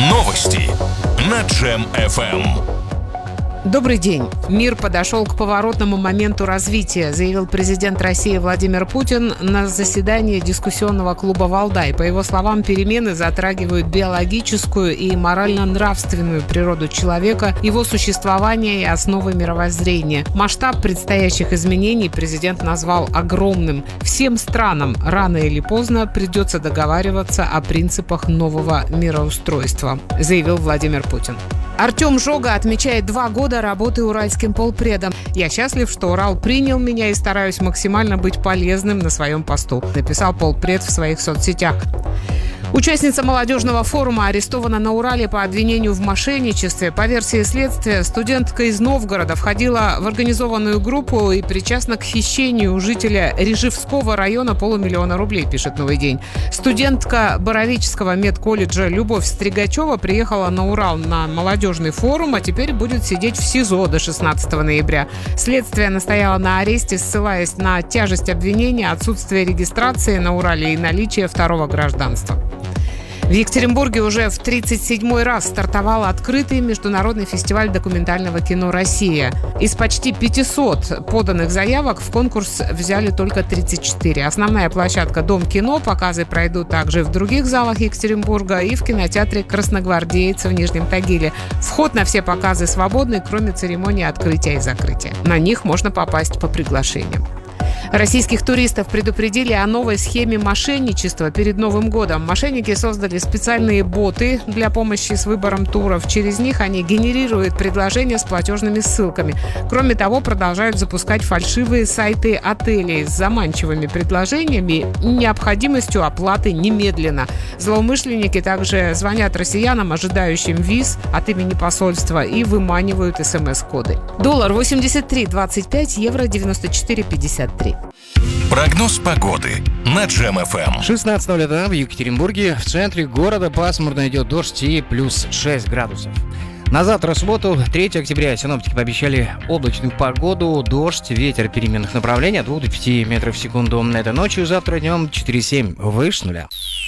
Новости на Джем FM. Добрый день. Мир подошел к поворотному моменту развития, заявил президент России Владимир Путин на заседании дискуссионного клуба «Валдай». По его словам, перемены затрагивают биологическую и морально-нравственную природу человека, его существование и основы мировоззрения. Масштаб предстоящих изменений президент назвал огромным. Всем странам рано или поздно придется договариваться о принципах нового мироустройства, заявил Владимир Путин. Артем Жога отмечает 2 года работы уральским полпредом. «Я счастлив, что Урал принял меня и стараюсь максимально быть полезным на своем посту», написал полпред в своих соцсетях. Участница молодежного форума арестована на Урале по обвинению в мошенничестве. По версии следствия, студентка из Новгорода входила в организованную группу и причастна к хищению у жителя Рижевского района полумиллиона рублей, пишет «Новый день». Студентка Боровического медколледжа Любовь Стригачева приехала на Урал на молодежный форум, а теперь будет сидеть в СИЗО до 16 ноября. Следствие настояло на аресте, ссылаясь на тяжесть обвинения, отсутствие регистрации на Урале и наличие второго гражданства. В Екатеринбурге уже в 37-й раз стартовал открытый международный фестиваль документального кино «Россия». Из почти 500 поданных заявок в конкурс взяли только 34. Основная площадка «Дом кино». Показы пройдут также в других залах Екатеринбурга и в кинотеатре «Красногвардеец» в Нижнем Тагиле. Вход на все показы свободный, кроме церемонии открытия и закрытия. На них можно попасть по приглашению. Российских туристов предупредили о новой схеме мошенничества перед Новым годом. Мошенники создали специальные боты для помощи с выбором туров. Через них они генерируют предложения с платежными ссылками. Кроме того, продолжают запускать фальшивые сайты отелей с заманчивыми предложениями и необходимостью оплаты немедленно. Злоумышленники также звонят россиянам, ожидающим виз от имени посольства, и выманивают СМС-коды. Доллар 83.25, евро 94.53. Прогноз погоды на Джем FM. 16:02 в Екатеринбурге. В центре города пасмурно, идет дождь и плюс 6 градусов. На завтра, субботу, 3 октября, синоптики пообещали облачную погоду, дождь, ветер переменных направлений от 2 до 5 метров в секунду. Это ночью, завтра днем 4,7 выше нуля.